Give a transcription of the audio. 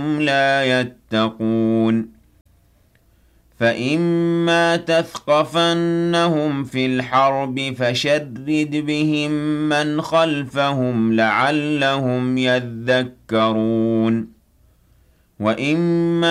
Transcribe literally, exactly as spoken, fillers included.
وهم لا يتقون فإما تثقفنهم في الحرب فشرد بهم من خلفهم لعلهم يذكرون وإما